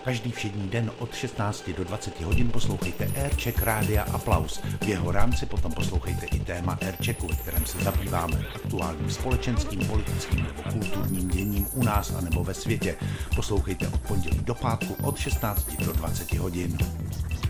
Každý všední den od 16 do 20 hodin poslouchejte Aircheck Rádia Aplaus. V jeho rámci potom poslouchejte i téma Airchecku, ve kterém se zabýváme aktuálním společenským, politickým nebo kulturním děním u nás a nebo ve světě. Poslouchejte od pondělí do pátku od 16 do 20 hodin.